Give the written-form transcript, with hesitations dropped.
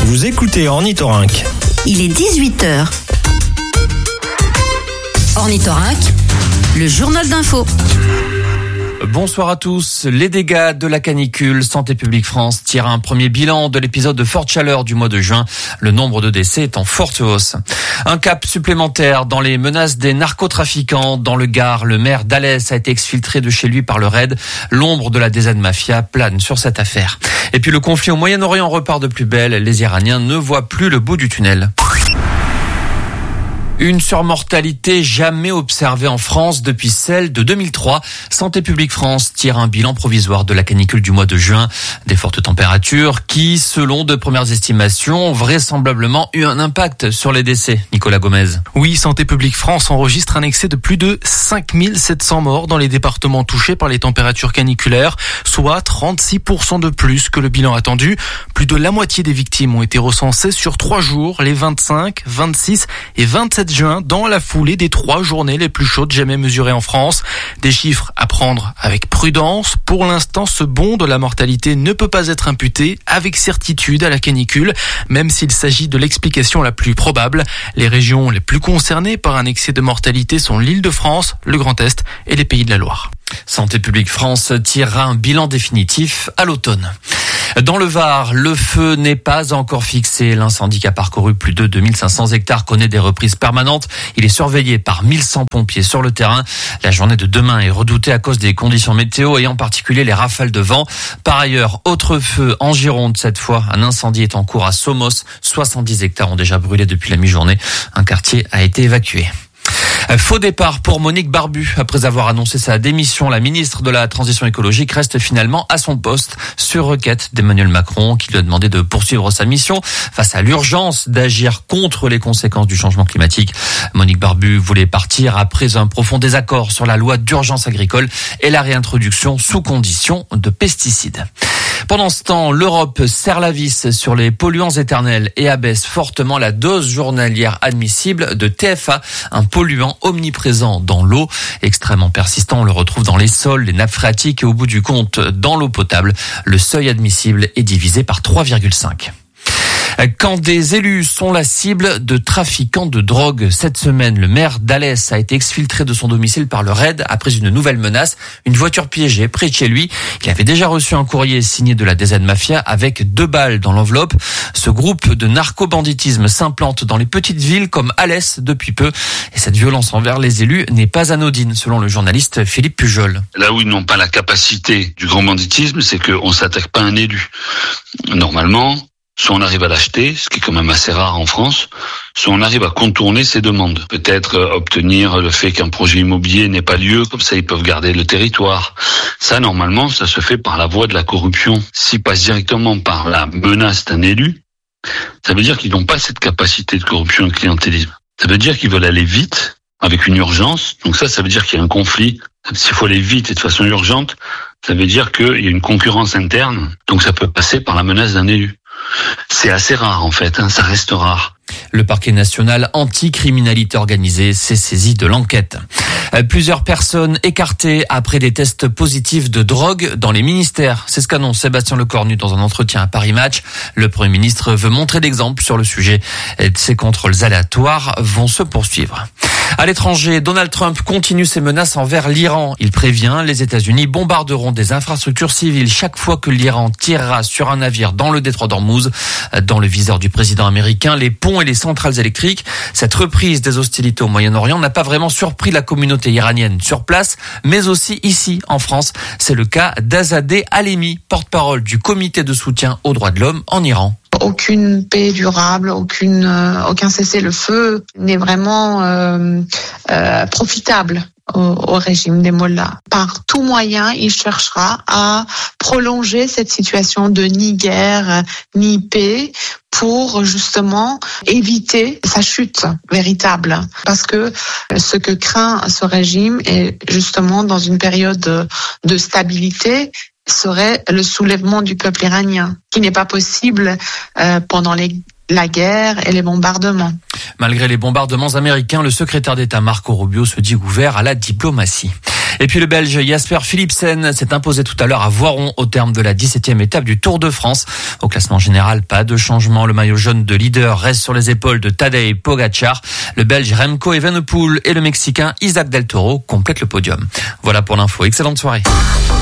Vous écoutez Ornithorynque. Il est 18h. Ornithorynque, le journal d'info. Bonsoir à tous. Les dégâts de la canicule. Santé publique France tire un premier bilan de l'épisode de forte chaleur du mois de juin. Le nombre de décès est en forte hausse. Un cap supplémentaire dans les menaces des narcotrafiquants. Dans le Gard, le maire d'Alès a été exfiltré de chez lui par le RAID. L'ombre de la DZ Mafia plane sur cette affaire. Et puis le conflit au Moyen-Orient repart de plus belle. Les Iraniens ne voient plus le bout du tunnel. Une surmortalité jamais observée en France depuis celle de 2003. Santé publique France tire un bilan provisoire de la canicule du mois de juin. Des fortes températures qui, selon de premières estimations, ont vraisemblablement eu un impact sur les décès. Nicolas Gomez. Oui, Santé publique France enregistre un excès de plus de 5700 morts dans les départements touchés par les températures caniculaires, soit 36% de plus que le bilan attendu. Plus de la moitié des victimes ont été recensées sur 3 jours, les 25, 26 et 27 juin, dans la foulée des 3 journées les plus chaudes jamais mesurées en France. Des chiffres à prendre avec prudence. Pour l'instant, ce bond de la mortalité ne peut pas être imputé avec certitude à la canicule, même s'il s'agit de l'explication la plus probable. Les régions les plus concernées par un excès de mortalité sont l'Île-de-France, le Grand Est et les Pays de la Loire. Santé publique France tirera un bilan définitif à l'automne. Dans le Var, le feu n'est pas encore fixé. L'incendie qui a parcouru plus de 2500 hectares connaît des reprises permanentes. Il est surveillé par 1100 pompiers sur le terrain. La journée de demain est redoutée à cause des conditions météo et en particulier les rafales de vent. Par ailleurs, autre feu en Gironde cette fois. Un incendie est en cours à Somos. 70 hectares ont déjà brûlé depuis la mi-journée. Un quartier a été évacué. Faux départ pour Monique Barbu. Après avoir annoncé sa démission, la ministre de la Transition écologique reste finalement à son poste sur requête d'Emmanuel Macron qui lui a demandé de poursuivre sa mission face à l'urgence d'agir contre les conséquences du changement climatique. Monique Barbu voulait partir après un profond désaccord sur la loi d'urgence agricole et la réintroduction sous condition de pesticides. Pendant ce temps, l'Europe serre la vis sur les polluants éternels et abaisse fortement la dose journalière admissible de TFA, un polluant omniprésent dans l'eau. Extrêmement persistant, on le retrouve dans les sols, les nappes phréatiques et au bout du compte, dans l'eau potable. Le seuil admissible est divisé par 3,5. Quand des élus sont la cible de trafiquants de drogue, cette semaine, le maire d'Alès a été exfiltré de son domicile par le RAID après une nouvelle menace, une voiture piégée près de chez lui. Il avait déjà reçu un courrier signé de la DZ Mafia avec 2 balles dans l'enveloppe. Ce groupe de narco-banditisme s'implante dans les petites villes comme Alès depuis peu. Et cette violence envers les élus n'est pas anodine, selon le journaliste Philippe Pujol. Là où ils n'ont pas la capacité du grand banditisme, c'est qu'on ne s'attaque pas à un élu. Normalement, soit on arrive à l'acheter, ce qui est quand même assez rare en France, soit on arrive à contourner ses demandes. Peut-être obtenir le fait qu'un projet immobilier n'ait pas lieu, comme ça ils peuvent garder le territoire. Ça, normalement, ça se fait par la voie de la corruption. S'ils passent directement par la menace d'un élu, ça veut dire qu'ils n'ont pas cette capacité de corruption et de clientélisme. Ça veut dire qu'ils veulent aller vite, avec une urgence. Donc ça veut dire qu'il y a un conflit. S'il faut aller vite et de façon urgente, ça veut dire qu'il y a une concurrence interne. Donc ça peut passer par la menace d'un élu. C'est assez rare en fait, ça reste rare. Le parquet national anti-criminalité organisée s'est saisi de l'enquête. Plusieurs personnes écartées après des tests positifs de drogue dans les ministères. C'est ce qu'annonce Sébastien Lecornu dans un entretien à Paris Match. Le Premier ministre veut montrer l'exemple sur le sujet. Ces contrôles aléatoires vont se poursuivre. À l'étranger, Donald Trump continue ses menaces envers l'Iran. Il prévient, les États-Unis bombarderont des infrastructures civiles chaque fois que l'Iran tirera sur un navire dans le détroit d'Ormuz. Dans le viseur du président américain, les ponts et les centrales électriques. Cette reprise des hostilités au Moyen-Orient n'a pas vraiment surpris la communauté iranienne sur place, mais aussi ici en France. C'est le cas d'Azadeh Alemi, porte-parole du comité de soutien aux droits de l'homme en Iran. Aucune paix durable, aucun cessez-le-feu n'est vraiment profitable au régime des mollahs. Par tout moyen, il cherchera à prolonger cette situation de ni guerre ni paix pour justement éviter sa chute véritable. Parce que ce que craint ce régime est justement dans une période de stabilité serait le soulèvement du peuple iranien, qui n'est pas possible pendant la guerre et les bombardements. Malgré les bombardements américains, le secrétaire d'État Marco Rubio se dit ouvert à la diplomatie. Et puis le Belge Jasper Philipsen s'est imposé tout à l'heure à Voiron au terme de la 17e étape du Tour de France. Au classement général, pas de changement. Le maillot jaune de leader reste sur les épaules de Tadej Pogačar. Le Belge Remco Evenepoel et le Mexicain Isaac Del Toro complètent le podium. Voilà pour l'info. Excellente soirée.